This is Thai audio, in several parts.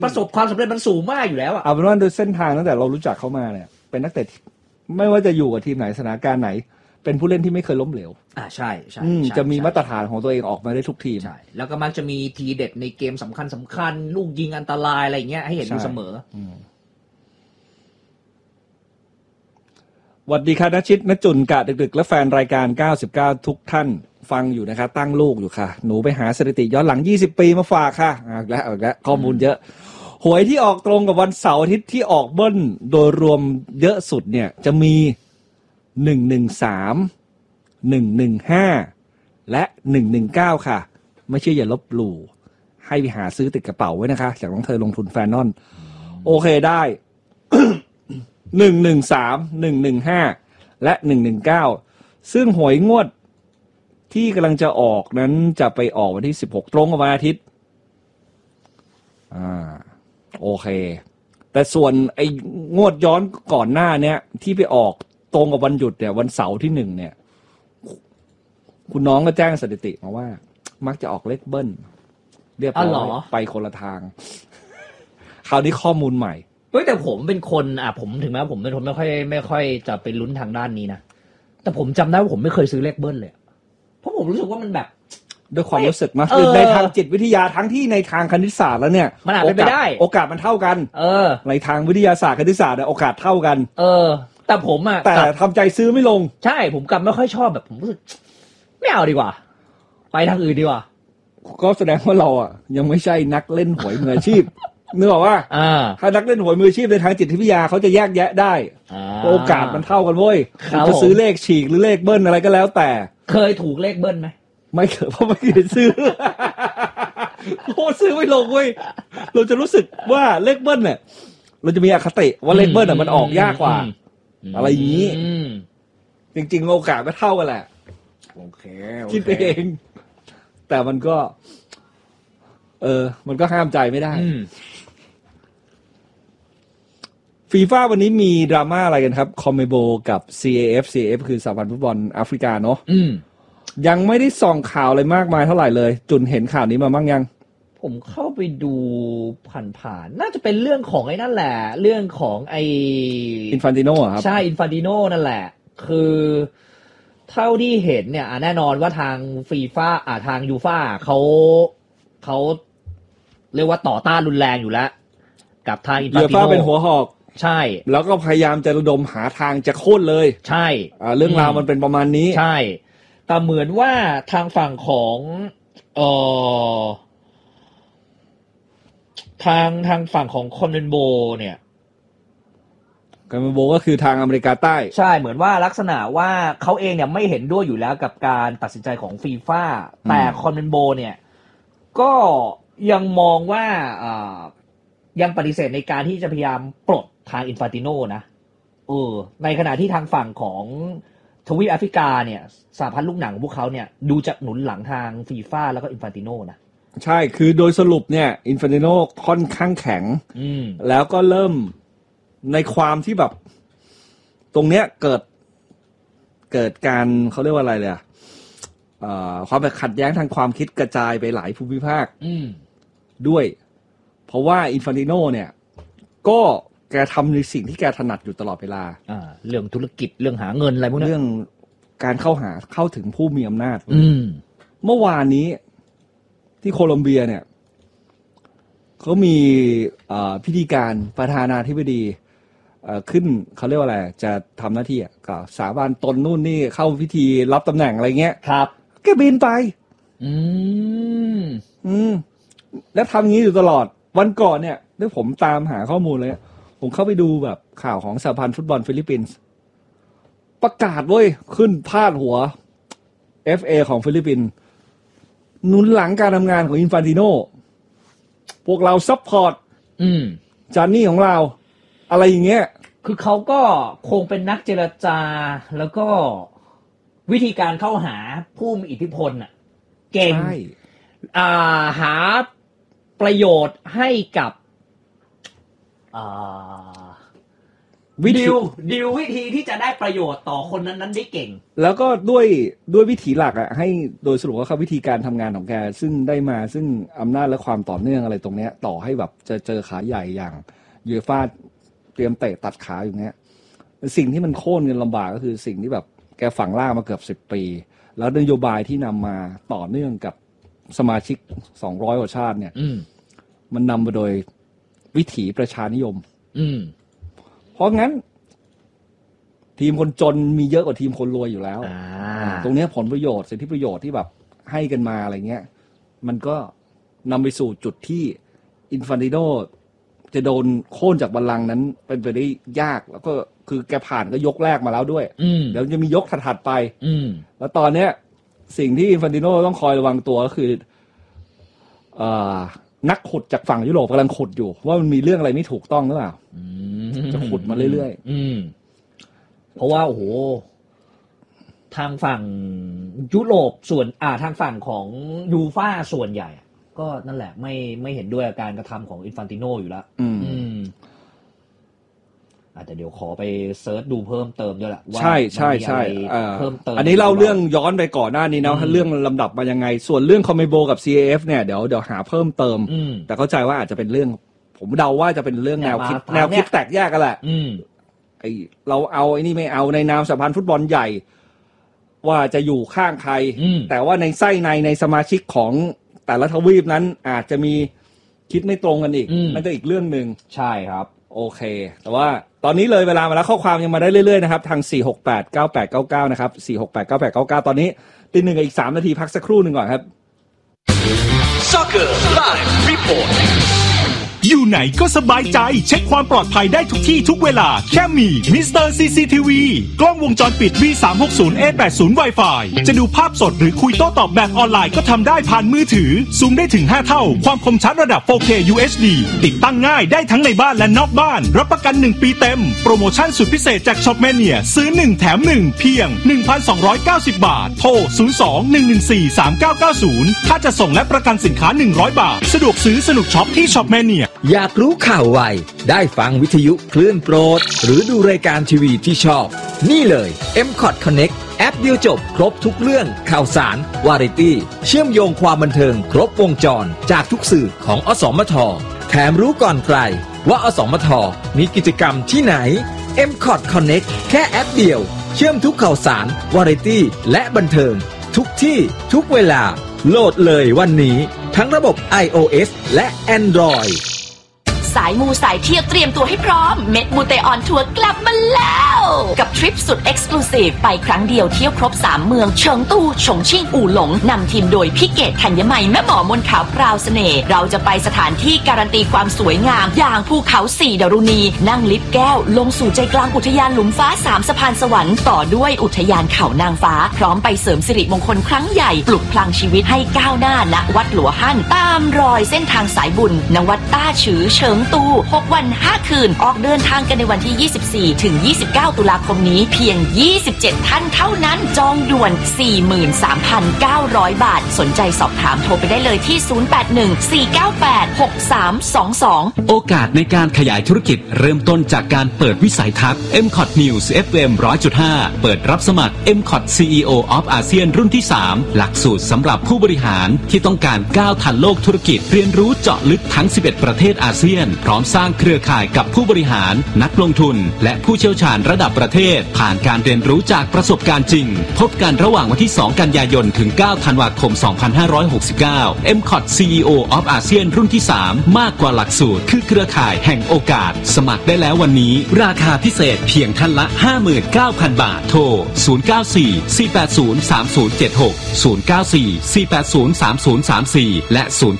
ประสบความสำเร็จมันสูงมากอยู่แล้วอ่ะเอาเป็นว่าโดยเส้นทางตั้งแต่เรารู้จักเขามาเนี่ยเป็นนักเตะไม่ว่าจะอยู่กับทีมไหนสถานการณ์ไหนเป็นผู้เล่นที่ไม่เคยล้มเหลวใช่ใช่จะมีมาตรฐานของตัวเองออกมาได้ทุกทีมใช่แล้วก็มักจะมีทีเด็ดในเกมสำคัญลูกยิงอันตรายอะไรเงี้ยให้เห็นอยู่เสมอสวัสดีค่ะณชิดณจุนกะดึกๆและแฟนรายการ99ทุกท่านฟังอยู่นะคะตั้งลูกอยู่ค่ะหนูไปหาสถิติย้อนหลัง20ปีมาฝากค่ะแล้วข้อมูลเยอะหวยที่ออกตรงกับวันเสาร์อาทิตย์ที่ออกเบิ้ลโดยรวมเยอะสุดเนี่ยจะมี113 115และ119ค่ะไม่เชื่ออย่าลบหลู่ให้ไปหาซื้อติดกระเป๋าไว้นะคะจากน้องเธอลงทุนแฟนนอนโอเคได้ 113 115และ119ซึ่งหวยงวดที่กำลังจะออกนั้นจะไปออกวันที่16ตรงกับวันอาทิตย์โอเคแต่ส่วนไอ้งวดย้อนก่อนหน้าเนี้ยที่ไปออกตรงกับวันหยุดเนี่ยวันเสาร์ที่1เนี่ยคุณน้องก็แจ้งสถิติมาว่ามักจะออกเลขเบิ้ลเรียบร้อยไปคนละทางคราวนี้ข้อมูลใหม่แต่ผมเป็นคนผมถึงแม้ผมเป็นคนไม่ค่อยจะไปลุ้นทางด้านนี้นะแต่ผมจำได้ว่าผมไม่เคยซื้อเลขเบิ้ลเลยเพราะผมรู้สึกว่ามันแบบด้วยความรู้สึกมาคือในทางจิตวิทยาทั้งที่ในทางคณิตศาสตร์แล้วเนี่ยมันอาจเป็นไปได้โอกาสมันเท่ากันในทางวิทยาศาสตร์คณิตศาสตร์เนี่ยโอกาสเท่ากันแต่ผมแต่ทำใจซื้อไม่ลงใช่ผมกลับไม่ค่อยชอบแบบผมรู้สึกไม่เอาดีกว่าไปทางอื่นดีกว่าก็แสดงว่าเรายังไม่ใช่นักเล่นหวยมืออาชีพนึกออกว่าถ้านักเล่นหวยมืออาชีพในทางจิตวิทยาเขาจะแยกแยะได้โอกาสมันเท่ากันเว้ยจะซื้อเลขฉีกหรือเลขเบิ้ลอะไรก็แล้วแต่เคยถูกเลขเบิ้ลไหมไม่เคยเพราะไม่เคยซื้อโอ้ซื้อไม่ลงเว้ยเราจะรู้สึกว่าเลขเบิ้ลเนี่ยเราจะมีอคติว่าเลขเบิ้ลมันออกยากกว่าอะไรอย่างนี้จริงๆโอกาสก็เท่ากันแหละโอเคคิดเองแต่มันก็มันก็ห้ามใจไม่ได้ฟีฟ่าวันนี้มีดราม่าอะไรกันครับคอมเมโบกับ CAF คือสหพันธ์ฟุตบอลแอฟริกาเนาะยังไม่ได้ส่องข่าวอะไรมากมายเท่าไหร่เลยจุนเห็นข่าวนี้มาบ้างยังผมเข้าไปดูผ่านๆน่าจะเป็นเรื่องของไอ้นั่นแหละเรื่องของไอ้อินฟานติโน่ครับใช่อินฟานติโน่นั่นแหละคือเท่าที่เห็นเนี่ยแน่นอนว่าทางฟีฟ่าทางยูฟ่าเขาเรียกว่าต่อต้านรุนแรงอยู่แล้วกับทางอินฟานติโน่ยูฟ่าเป็นหัวหอกใช่แล้วก็พยายามจะระดมหาทางจะโค่นเลยใช่เรื่องราวมันเป็นประมาณนี้ใช่แต่เหมือนว่าทางฝั่งของทางฝั่งของคอนเมโบเนี่ยคอนเมโบก็คือทางอเมริกาใต้ใช่เหมือนว่าลักษณะว่าเขาเองเนี่ยไม่เห็นด้วยอยู่แล้วกับการตัดสินใจของฟีฟ่าแต่คอนเมโบเนี่ยก็ยังมองว่ายังปฏิเสธในการที่จะพยายามปลดทางอินฟานติโน่นะในขณะที่ทางฝั่งของทวีปแอฟริกาเนี่ยสหพันธ์ลูกหนังของพวกเขาเนี่ยดูจะหนุนหลังทางฟีฟ่าแล้วก็อินฟานติโน่นะใช่คือโดยสรุปเนี่ยอินฟานติโน่ค่อนข้างแข็งแล้วก็เริ่มในความที่แบบตรงเนี้ยเกิดการเขาเรียกว่าอะไรเลยความขัดแย้งทางความคิดกระจายไปหลายภูมิภาคด้วยเพราะว่าอินฟานติโน่เนี่ยก็แกทำในสิ่งที่แกถนัดอยู่ตลอดเวลาเรื่องธุรกิจเรื่องหาเงินอะไรพวกนี้เรื่องการเข้าถึงผู้มีอำนาจเมื่อวานนี้ที่โคลอมเบียเนี่ยเขามีพิธีการประธานาธิบดีขึ้นเขาเรียกว่าอะไรจะทำหน้าที่ก็สาบานตนนู่นนี่เข้าพิธีรับตำแหน่งอะไรเงี้ยครับแกบินไปแล้วทำอย่างนี้อยู่ตลอดวันก่อนเนี่ยด้วยผมตามหาข้อมูลเลยผมเข้าไปดูแบบข่าวของสหพันธ์ฟุตบอลฟิลิปปินส์ประกาศเว้ยขึ้นพาดหัว FA ของฟิลิปปินส์หนุนหลังการทำงานของอินฟานติโน่พวกเราซัพพอร์ตจานนี่ของเราอะไรอย่างเงี้ยคือเขาก็คงเป็นนักเจรจาแล้วก็วิธีการเข้าหาผู้มีอิทธิพลเก่งหาประโยชน์ให้กับดิววิธีที่จะได้ประโยชน์ต่อคนนั้นได้เก่งแล้วก็ด้วยวิธีหลักอ่ะให้โดยสรุปว่าเขาวิธีการทำงานของแกซึ่งได้มาซึ่งอำนาจและความต่อเนื่องอะไรตรงเนี้ยต่อให้แบบจะเจอขาใหญ่อย่างยูเอฟ่าเตรียมเตะตัดขาอยู่เนี้ยสิ่งที่มันโค่นกันลำบากก็คือสิ่งที่แบบแกฝังล่างมาเกือบ10 ปีแล้วนโยบายที่นำมาต่อเนื่องกับสมาชิก200กว่าชาติเนี่ยมันนำมาโดยวิถีประชานิยมเพราะงั้นทีมคนจนมีเยอะกว่าทีมคนรวยอยู่แล้วตรงนี้ผลประโยชน์สิทธิประโยชน์ที่แบบให้กันมาอะไรเงี้ยมันก็นำไปสู่จุดที่อินฟานติโนจะโดนโค่นจากบัลลังก์นั้นเป็นไปได้ยากแล้วก็คือแกผ่านก็ยกแรกมาแล้วด้วยเดี๋ยวจะมียกถัดๆไปแล้วตอนเนี้ยสิ่งที่อินฟานติโนต้องคอยระวังตัวก็คือนักขุดจากฝั่งยุโรปกำลังขุดอยู่ว่ามันมีเรื่องอะไรไม่ถูกต้องหรือเปล่าจะขุดมาเรื่อยๆเพราะว่าโอ้โหทางฝั่งยุโรปส่วนทางฝั่งของยูฟ่าส่วนใหญ่ก็นั่นแหละไม่เห็นด้วยการกระทำของอินฟานติโนอยู่แล้วแต่เดี๋ยวขอไปเซิร์ชดูเพิ่มเติมด้วยแหละว่าใช่เพิ่มเติมอันนี้เล่าเรื่องย้อนไปก่อนหน้านี้นะเรื่องลำดับมายังไงส่วนเรื่องคอมเมโบกับ CAF เนี่ยเดี๋ยวหาเพิ่มเติมแต่เข้าใจว่าอาจจะเป็นเรื่องผมเดาว่าจะเป็นเรื่องแนวคิดแตกแยกกันแหละเราเอาไอ้นี่ไม่เอาในนามสหพันธ์ฟุตบอลใหญ่ว่าจะอยู่ข้างใครแต่ว่าในไส้ในสมาชิกของแต่ละทวีปนั้นอาจจะมีคิดไม่ตรงกันอีกนั่นก็อีกเรื่องนึงใช่ครับโอเคแต่ว่าตอนนี้เลยเวลามาแล้วข้อความยังมาได้เรื่อยๆนะครับทาง4689899นะครับ4689899ตอนนี้ตีหนึ่งอีก3นาทีพักสักครู่นึงก่อนครับ Soccer Live Report อยู่ไหนก็สบายใจเช็คความปลอดภัยได้ทุกที่ทุกเวลาแค่มีมิสเตอร์ CCTV กล้องวงจรปิด V360A80 Wi-Fi จะดูภาพสดหรือคุยโต้ตอบแบบออนไลน์ก็ทำได้ผ่านมือถือซูมได้ถึง5เท่าความคมชัดระดับ 4K UHD ติดตั้งง่ายได้ทั้งในบ้านและนอกบ้านรับประกัน1 ปีเต็มโปรโมชั่นสุดพิเศษจาก Shopmania ซื้อ1แถม1เพียง 1,290 บาทโทร 02-114-3990 ถ้าจะส่งและประกันสินค้า100 บาทสะดวกซื้อสนุกช็อปที่ Shopmania อยากรู้ข่าวไวได้ฟังวิทยุคลื่นโปรดหรือดูรายการทีวีที่ชอบนี่เลย MCOT Connect แอปเดียวจบครบทุกเรื่องข่าวสารวาไรตี้เชื่อมโยงความบันเทิงครบวงจรจากทุกสื่อของอสมทแถมรู้ก่อนใครว่าอสมทมีกิจกรรมที่ไหน MCOT Connect แค่แอปเดียวเชื่อมทุกข่าวสารวาไรตี้และบันเทิงทุกที่ทุกเวลาโหลดเลยวันนี้ทั้งระบบ iOS และ Android สายมูสายเที่ยวเตรียมตัวให้พร้อมเม็ดมูเตออนทัวร์กลับมาแล้วกับทริปสุดเอ็กซ์คลูซีฟไปครั้งเดียวเที่ยวครบ3เมืองเฉิงตูฉงชิ่งอู่หลงนำทีมโดยพี่เกศธัญมัยแม่หมอมนขาวพราวเสน่ห์เราจะไปสถานที่การันตีความสวยงามอย่างภูเขา4ดารุณีนั่งลิฟต์แก้วลงสู่ใจกลางอุทยานหลุมฟ้า3สะพานสวรรค์ต่อด้วยอุทยานเขานางฟ้าพร้อมไปเสริมสิริมงคลครั้งใหญ่ปลุกพลังชีวิตให้ก้าวหน้าณวัดหลัวฮั่นตามรอยเส้นทางสายบุญณวัดต้าฉือเฉิงตู6 วัน 5 คืนออกเดินทางกันในวันที่24 ถึง 29 ตุลาคมนี้เพียง27ท่านเท่านั้นจองด่วน 43,900 บาทสนใจสอบถามโทรไปได้เลยที่ 081-498-6322 โอกาสในการขยายธุรกิจเริ่มต้นจากการเปิดวิสัยทัศน์ MCOT News FM 100.5 เปิดรับสมัคร MCOT CEO of ASEAN รุ่นที่ 3 หลักสูตรสำหรับผู้บริหารที่ต้องการก้าวทันโลกธุรกิจเรียนรู้เจาะลึกทั้ง11ประเทศอาเซียนพร้อมสร้างเครือข่ายกับผู้บริหารนักลงทุนและผู้เชี่ยวชาญระดับประเทศผ่านการเรียนรู้จากประสบการณ์จริงพบกันระหว่างวันที่2กันยายนถึง9ธันวาคม2569 MCOT CEO of ASEAN รุ่นที่ 3 มากกว่าหลักสูตรคือเครือข่ายแห่งโอกาสสมัครได้แล้ววันนี้ราคาพิเศษเพียงท่านละ 59,000 บาทโทร 094-480-3076 094-480-3034 และ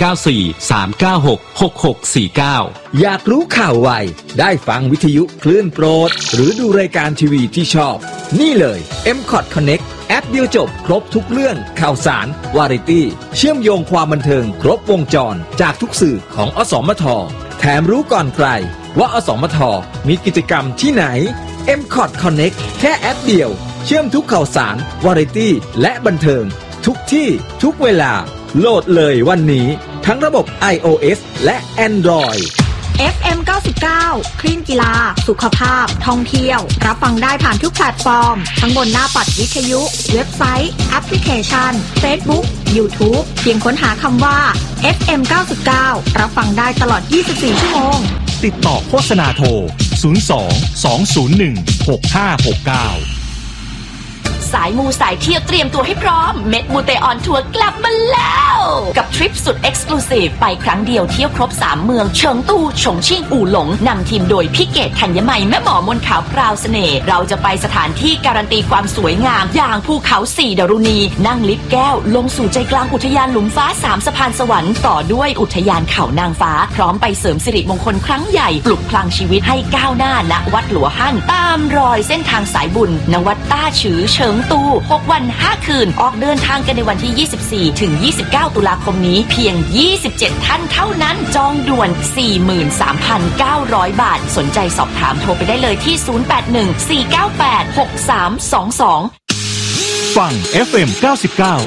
094-396-6649 อยากรู้ข่าวไวได้ฟังวิทยุคลื่นโปรดหรือดูรายการทีวีที่ชอบนี่เลย MCOT Connect แอปเดียวจบครบทุกเรื่องข่าวสารวาไรตี้เชื่อมโยงความบันเทิงครบวงจรจากทุกสื่อของอสมทแถมรู้ก่อนใครว่าอสมทมีกิจกรรมที่ไหน MCOT Connect แค่แอปเดียวเชื่อมทุกข่าวสารวาไรตี้และบันเทิงทุกที่ทุกเวลาโหลดเลยวันนี้ทั้งระบบ iOS และ Android FM 99 คลื่นกีฬาสุขภาพท่องเที่ยวรับฟังได้ผ่านทุกแพลตฟอร์มทั้งบนหน้าปัดวิทยุเว็บไซต์แอปพลิเคชัน Facebook YouTube เพียงค้นหาคำว่า FM 99รับฟังได้ตลอด 24 ชั่วโมงติดต่อโฆษณาโทร 02 201 6569 สายมูสายเที่ยวเตรียมตัวให้พร้อมเม็ดมูเตออนทัวร์กลับมาแล้วกับทริปสุดเอ็กซ์คลูซีฟไปครั้งเดียวเที่ยวครบ3เมืองเฉิงตูฉงชิ่งอู่หลงนำทีมโดยพี่เกตธัญมัยแม่หมอมนขาวพราวเสน่ห์เราจะไปสถานที่การันตีความสวยงามอย่างภูเขา4ดารุณีนั่งลิฟต์แก้วลงสู่ใจกลางอุทยานหลุมฟ้า3สะพานสวรรค์ต่อด้วยอุทยานเขานางฟ้าพร้อมไปเสริมสิริมงคลครั้งใหญ่ปลุกพลังชีวิตให้ก้าวหน้าณวัดหลัวหั่นตามรอยเส้นทางสายบุญณวัดต้าฉือเฉิงตู6 วัน 5 คืนออกเดินทางกันในวันที่ 24 ถึง 29 ตุลาคมนี้เพียง 27 ท่านเท่านั้นจองด่วน 43,900 บาทสนใจสอบถามโทรไปได้เลยที่ 081 498 6322 ฟัง FM 99